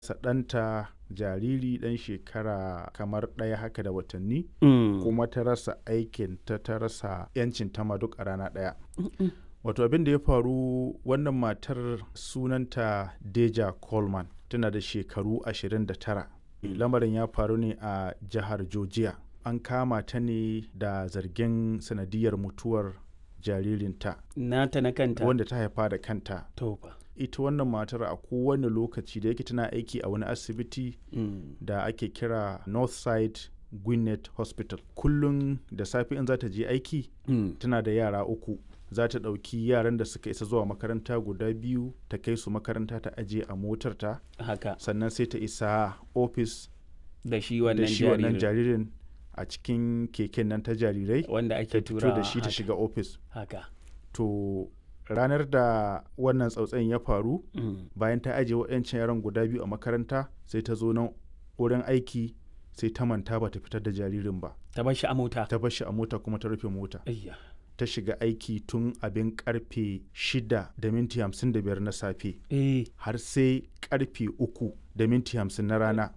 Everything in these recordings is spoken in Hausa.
ɗanta jariri ɗan shekara kamar ɗaya haka da watanni kuma ta rasa aikin ta rasa 'yancin ta ma duk a rana ɗaya. Wato abin da ya faru, wannan matar sunanta Deja Coleman, tana da shekaru 29. Lamarin ya faru ne a jihar Georgia. An kama ta ne da zargin sanadiyar mutuwar jaririnta. Nata na kanta? Wanda ta haifa da kanta. Tofa. Ita wannan matar a kowane lokaci da yake tana aiki a wani asibiti da ake kira Northside Gwinnett Hospital. Kullum da safe in za ta je aiki tana da yara 3. Za ta ɗauki yaran da suka isa zuwa makaranta guda 2 ta kai su makaranta ta aje a motarta. Haka. Sannan sai ta isa ofis da shi wannan jaririn a cikin keken nan ta jarirai wanda ake tura da shi ta shiga ofis. Haka. To ranar da wannan tsautsayin ya faru, bayan ta ajiye waɗancan yaran guda 2 a makaranta, sai ta zo nan wurin aiki sai ta manta ba ta fitar da jaririn ba. Ta bar shi a mota? Ta bar shi a mota kuma ta rufe mota. Ta shiga aiki tun abin karfe 6:55 na safe har sai karfe 3:50 na rana.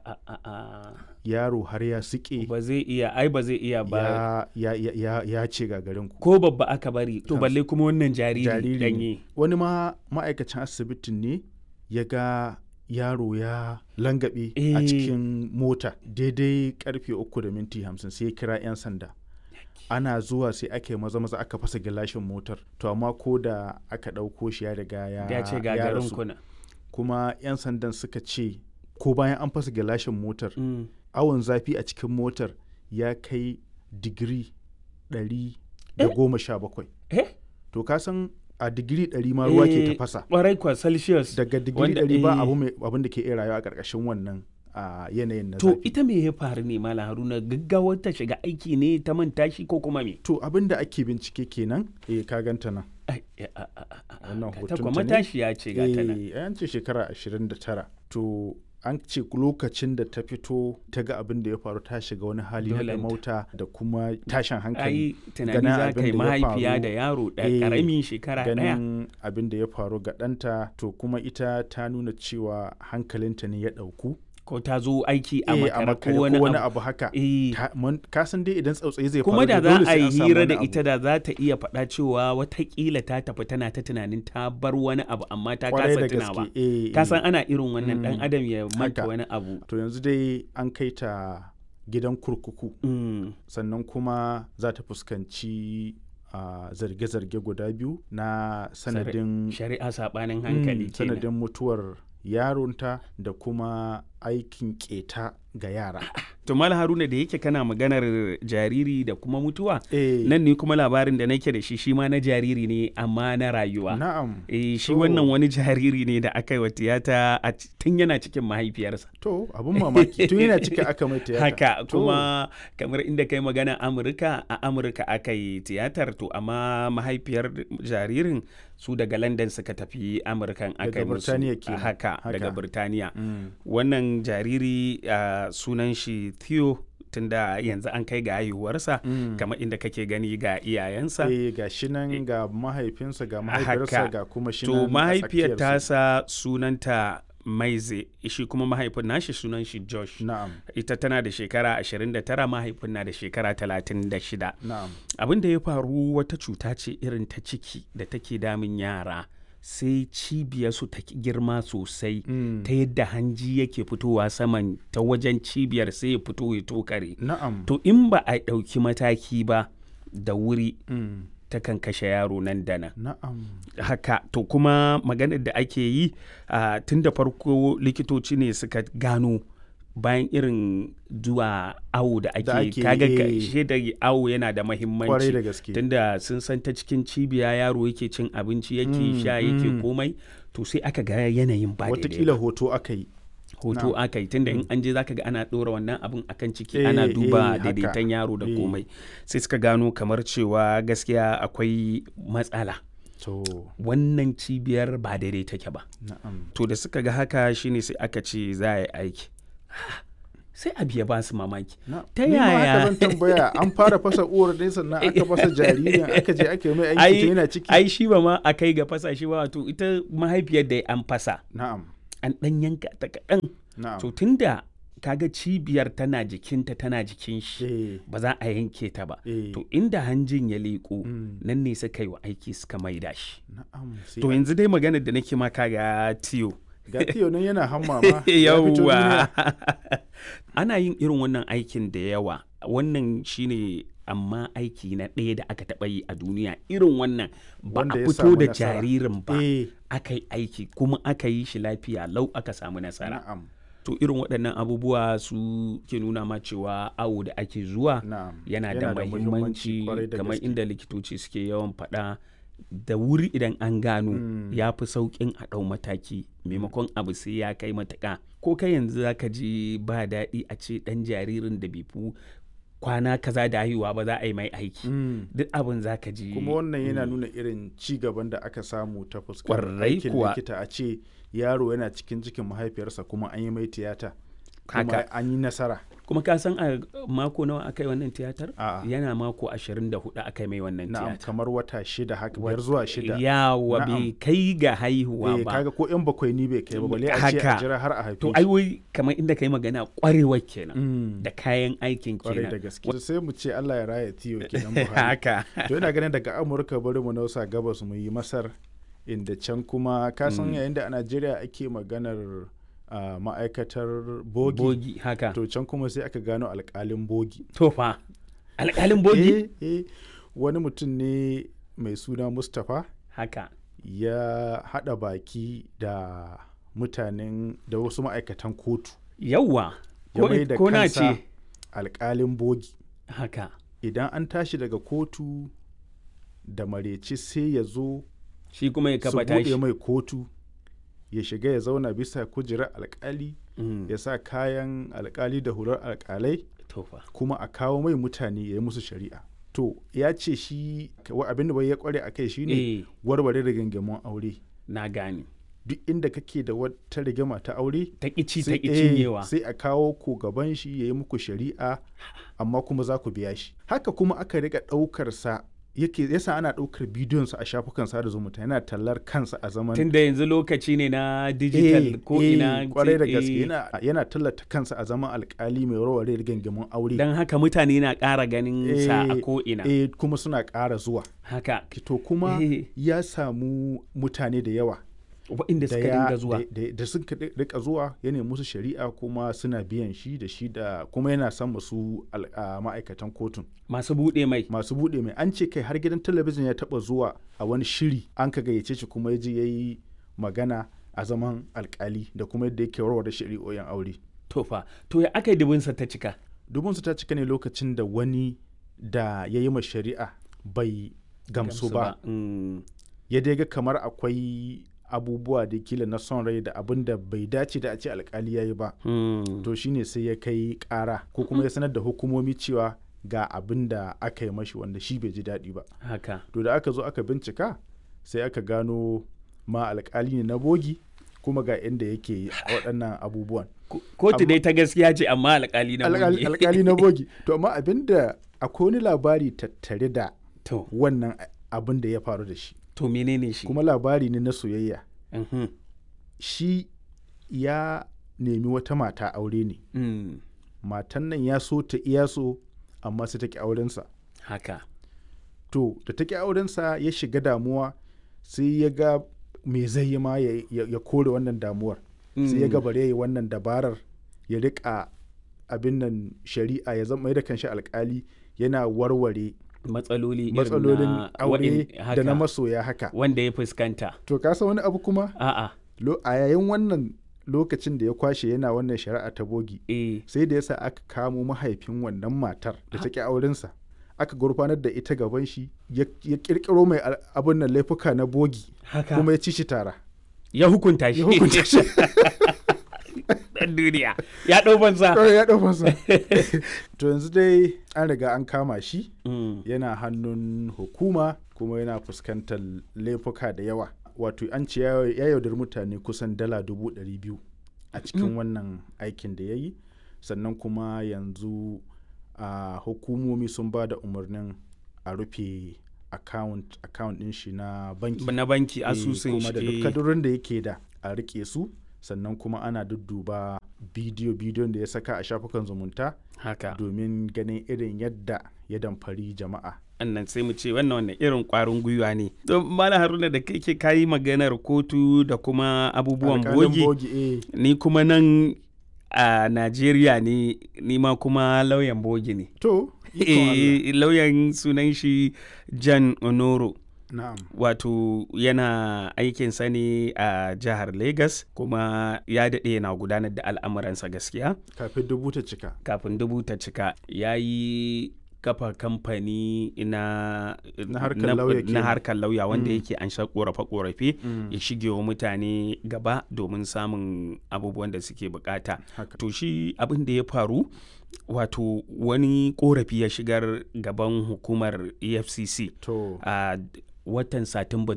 Yaro har ya suke. Ba zai iya ba. Ya ce gagarin ku. Ko babba aka bari, to balle kuma wannan jariri danye. Wani ma'aikacin asibitin ne ya ga yaro ya langabe a cikin mota daidai karfe 3:50 sai ya kira 'yan sanda. Ana zuwa sai aka yi maza aka fasa gilashin motar, to amma ko da aka ɗauko shi ya riga ya rasu. Kuma 'yan sandan suka ce ko bayan an fasa gilashin motar, awon zafi a cikin motar ya kai digiri 117. To ka san a digiri 100 ma ruwa ke tafasa. Ƙwarai kwa Celsius. Daga digiri 100 ba abin da ke iya rayuwa a ƙarƙashin wannan a yanayin na zafi. To ita me ya faru ne Malam Haruna, gaggawar ta shiga aiki ne ta manta shi ko kuma me? To abin da ake bincike kenan, ka ganta nan. Wannan hoton ta ne. Matashiya ce ga ta nan. An ce shekara 29. To an ce lokacin da ta fito ta ga abin da ya faru, ta shiga wani hali na mauta da kuma tashin hankali. Tunani za ka yi mahaifiya da yaro ƙaramin shekara ɗaya. Ganin abin da ya faru ga ɗanta, to kuma ita ta nuna cewa hankalinta ne ya ɗauku. Ko ta zo aiki a makara ko wani abu haka. Ka san dai idan tsautsayi zai faru, kuma da za a yi hira da ita da za ta iya faɗa cewa watakila ta tafi tana ta tunanin ta bar wani abu amma ta kasa tunawa. Ka san ana irin wannan dan adam ya manta wani abu. To yanzu dai an kai ta gidan kurkuku. Sannan kuma za ta fuskanci zarge-zarge guda 2 na sanadin shari'a sabanin hankali kenan. Sanadin mutuwar yaronta da kuma aikin keta ga yara. To Malam Haruna, da yake kana maganar jariri da kuma mutuwa, nan ne kuma labarin da nake da shi ma na jariri ne amma na rayuwa. Na'am. Shi wannan wani jariri ne da aka yi wa tiyata tun yana cikin mahaifiyarsa. To abun mamaki, tun yana cikin aka mai tiyata. Haka kuma kamar inda kai magana Amurka, a Amurka aka yi tiyatar, to amma mahaifiyar jaririn su daga London suka tafi Amurkan aka yi musu. Haka daga Birtaniya. Wannan jariri sunan shi Theo, tunda yanzu an kai ga haihuwarsa, kamar inda kake gani ga iyayensa. Ga shi nan ga mahaifinsa ga mahaifiyarsa ga kuma shi nan. To mahaifiyar tasa sunanta Maize, shi kuma mahaifin nashi sunan shi Josh. Na'am. Ita tana da shekara 29, mahaifin na da shekara 36. Na'am. Abin da ya faru wata cuta ce irin ta ciki da take damun yara. Sai cibiyarsu ta girma sosai ta yadda hanji yake fitowa saman ta wajen cibiyar sai ya fito ya tokare. Na'am. To in ba a ɗauki mataki ba da wuri ta kan kashe yaro nan da nan. Na'am. Haka, to kuma maganar da ake yi tun da farko likitoci ne suka gano, bayan irin zuwa awo da ake kaga da awo yana da mahimmanci, tunda sun san ta cikin cibiya yaro yake cin abinci yake sha yake komai, to sai aka ga yanayin ba daidai. Watakila hoto aka yi tunda in an je zaka ga ana ɗora wannan abin akan ciki ana duba daidaiton yaro da komai, sai suka gano kamar cewa gaskiya akwai matsala. Wannan cibiyar ba daidai take ba. To da suka ga haka shine sai aka ce za a yi aiki. Sai abu ya ba su mamaki. Ta yaya? Zan tambaya, an fara fasa uwar ne sannan aka fasa jaririn, aka je aka yi mai aiki ta yana ciki. Ai shi ba ma a kai ga fasa shi ba, wato ita mahaifiyar da an fasa. Na'am. an ɗan yanka ta kaɗan. To tunda kaga cibiyar tana jikinta tana jikin shi ba za a yanke ta ba. To inda hanjin ya leƙo nan ne suka yi wa aiki suka maida shi. To yanzu dai maganar da nake ma kaga tiyo. Ga tiyo nan yana hamma ma. Yawwa. Ana yin irin wannan aikin da yawa. Wannan shine amma aiki na ɗaya da aka taɓa yi a duniya irin wannan ba a fito da jaririn ba aka yi aiki kuma aka yi shi lafiya lau aka samu nasara. To irin waɗannan abubuwa su ke nuna ma cewa awo da ake zuwa yana da muhimmanci kamar inda likitoci suke yawan faɗa da wuri idan an gano ya fi sauƙin a ɗau mataki maimakon abu sai ya kai matuƙa. Ko kai yanzu za ka ji ba daɗi a ce ɗan jaririn da bai fi kwana kaza da haihuwa ba za a yi mai aiki duk abin za ka ji. Kuma wannan yana nuna irin ci gaban da aka samu ta fuskar aikin likita a ce yaro yana cikin mahaifiyarsa kuma an yi mai tiyata kuma an yi nasara. Kuma ka san a mako nawa aka yi wannan tiyatar? Yana mako 24 aka yi mai wannan tiyatar. Kamar wata 6 haka 5 zuwa 6. Yawa bai kai ga haihuwa ba. Kaga ko yan bakwai ni bai kai ba balle a ce a jira har a haife. To ai wai kamar inda kai magana kwarewa kenan da kayan aikin kenan. Da gaske. Sai mu ce Allah ya raya tiyo kenan Buhari. Haka. To ina ganin daga Amurka bari mu nausa gabas mu yi Masar inda can kuma ka san yayin da a Najeriya ake maganar ma'aikatar bogi haka to can kuma sai aka gano alƙalin bogi. To fa alƙalin bogi? Wani mutum ne mai suna Mustapha haka ya haɗa baki da mutanen da wasu ma'aikatan kotu. Yawwa ya mai da kansa alƙalin bogi haka. Idan an tashi daga kotu da mareci sai ya zo shi kuma ya kafa tashi su buɗe mai kotu ya shiga ya zauna bisa kujerar alkali ya sa kayan alkali da hular alkalai kuma a kawo mai mutane ya yi musu shari'a. To ya ce shi abin da bai ya kware a kai shine warware rigingimun aure. Na gane. Duk inda kake da wata rigima ta aure ta ƙici ta ƙicinyewa sai a kawo ku gaban shi ya yi muku shari'a amma kuma za ku biya shi. Haka kuma aka riƙa ɗaukar sa yasa ana ɗaukar bidiyon sa a shafukan sada zumunta yana tallar kansa a zaman tunda yanzu lokaci ne na digital ko ina kwarai da gaske yana tallata kansa a zaman alkali mai warware rigingimun aure dan haka mutane na ƙara ganin sa a ko ina kuma suna ƙara zuwa haka to kuma ya samu mutane da yawa waɗanda suka dinga zuwa da suka rika zuwa ya nemi musu shari'a kuma suna biyan shi da kuma yana son musu ma'aikatan kotun masu buɗe mai an ce kai har gidan talabijin ya taɓa zuwa a wani shiri an ka gayyace shi kuma ya je ya yi magana a zaman alkali da kuma yadda yake warware shari'o'in aure. To ya aka yi dubinsa ta cika? Dubinsa ta cika ne lokacin da wani da ya yi ma shari'a bai gamsu ba. Ya dai ga kamar akwai abubuwa da kila na son rai da abin da bai dace da a ce alkali ya yi ba. To shine sai ya kai ƙara ko kuma ya sanar da hukumomi cewa ga abin da aka yi mashi wanda shi bai ji daɗi ba. Haka. To da aka zo aka bincika sai aka gano ma alkali ne na bogi kuma ga inda yake waɗannan abubuwan. Kotu dai ta gaskiya ce amma alkali na bogi. Alkali na bogi. To amma abin da akwai wani labari tattare da wannan abin da ya faru da shi. To menene shi? Kuma labari ne na soyayya. Shi ya nemi wata mata aure ne. Matan nan ya so ta iya so amma sai ta ki aurensa. Haka. To da ta ki aurensa ya shiga damuwa sai ya ga me zai yi ma ya kore wannan damuwar. Sai ya ga bare ya yi wannan dabarar ya riƙa abin nan shari'a ya zama da kanshi alƙali yana warware matsalolin aure da na masoya haka wanda ya fuskanta. To ka san wani abu kuma? A'a. A yayin wannan lokacin da ya kwashe yana wannan shari'a ta bogi sai da yasa aka kamo mahaifin wannan matar da ta ki aurensa aka gurfanar da ita gaban shi ya kirkiro mai abin nan laifuka na bogi kuma ya ci shi tara ya hukunta shi dan duniya ya ɗau fansa. To yanzu dai an riga an kama shi yana hannun hukuma kuma yana fuskantar laifuka da yawa. Wato an ce ya yaudar mutane kusan $200,000 a cikin wannan aikin da ya yi sannan kuma yanzu hukumomi sun ba da umarnin a rufe account din shi na banki asusun shi kuma da duk kadurin da yake da a rike su sannan kuma ana dudduba bidiyon da ya saka a shafukan zumunta haka domin ganin irin yadda ya damfari jama'a. Annan sai mu ce wannan irin kwarin gwiwa ne. Don Malam Haruna da kai kayi maganar kotu da kuma abubuwan bogi. Ni kuma nan a Najeriya ne, ni ma kuma lauyan bogi ne. To, lauyan sunan shi Jan Onoro. Na'am. Wato yana aikinsa ne a jihar Lagos kuma ya daɗe yana gudanar da al'amuransa gaskiya. Kafin dubu ta cika. Ya yi kafa kamfani na harkar lauya wanda yake an sha korafe-korafe ya shige wa mutane gaba domin samun abubuwan da suke bukata. To shi abin da ya faru, wato wani korafi ya shigar gaban hukumar EFCC a watan Satumba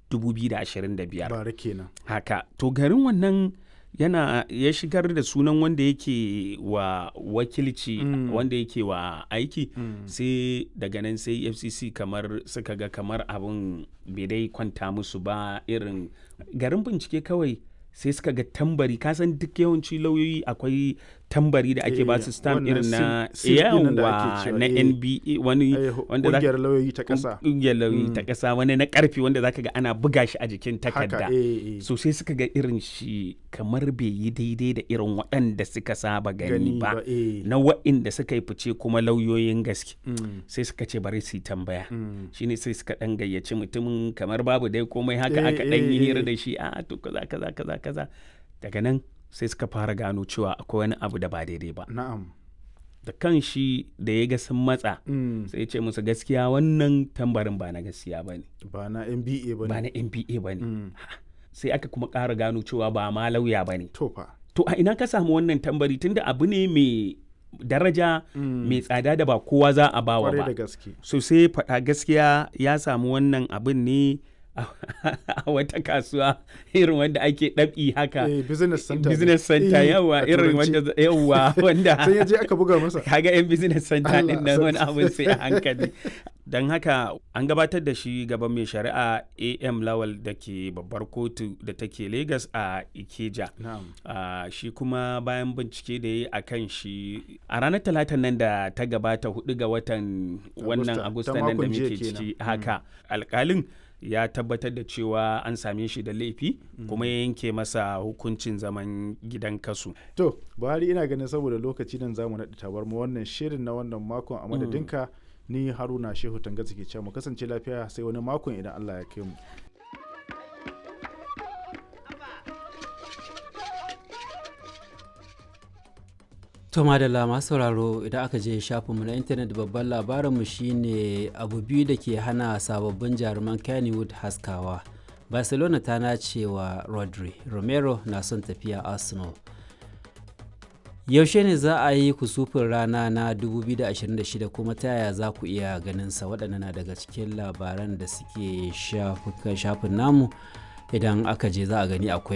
2025. Bara kenan. Haka. To garin wannan ya shigar da sunan wanda yake wa wakilci wanda yake wa aiki sai daga nan sai FCC suka ga kamar abin bai dai kwanta musu ba, irin garin bincike kawai sai suka ga tambari, kasan duk yawanci lauyoyi akwai tambari da ake ba su stamp irin na na NBA wani wanda ƙungiyar lauyoyi ta ƙasa. Ƙungiyar lauyoyi ta ƙasa wani na ƙarfi wanda zaka ga ana buga shi a jikin takarda. So sai suka ga irin shi kamar bai yi daidai da irin waɗanda suka saba gani ba. Na waɗanda suka yi fice kuma lauyoyin gaske. Sai suka ce bari su yi tambaya. Shine sai suka ɗan gayyaci mutumin kamar babu dai komai haka aka ɗan yi hira da shi to kaza. Daga nan sai suka fara gano cewa akwai wani abu da ba daidai ba. Na'am. Da kan shi da ya ga sun matsa sai ya ce musu gaskiya wannan tambarin ba na gaskiya ba ne. Ba na NBA ba ne. Sai aka kuma ƙara gano cewa ba ma lauya ba ne. To a ina ka samu wannan tambari, tunda abu ne mai daraja mai tsada da ba kowa za a bawa ba. So sai faɗa gaskiya ya samu wannan abin ne a wata kasuwa irin wanda ake ɗabi haka. Business center yawa irin wanda sai ya je aka buga masa. Kaga yan business center din nan wani abin sai a hankali. Don haka an gabatar da shi gaban mai shari'a AM Lawal da ke babbar kotu da take Lagos a Ikeja. Shi kuma bayan bincike da ya yi a kan shi a ranar Talatan nan da ta gabata 4 ga watan wannan Agusta nan da muke ciki haka, alkalin ya tabbatar da cewa an same shi da laifi kuma ya yanke masa hukuncin zaman gidan kasu. To, Buhari, ina ganin saboda lokaci nan zamu naɗi tabar mu wannan shirin na wannan makon a madadinka, ni Haruna Shehu Tangaza ke cewa mu kasance lafiya sai wani makon idan Allah ya kai mu. To madalla masu sauraro, idan aka je shafinmu na intanet babban labarinmu shine abu biyu da ke hana sababbin jaruman Kennywood haskawa. Barcelona ta nace wa Rodri, Romero na son tafiya Arsenal. Yaushe ne za a yi kusufin rana na 2026 kuma ta yaya za ku iya ganinsa? Waɗannan na daga cikin labaran da suke shafin namu, idan aka je za a gani akwai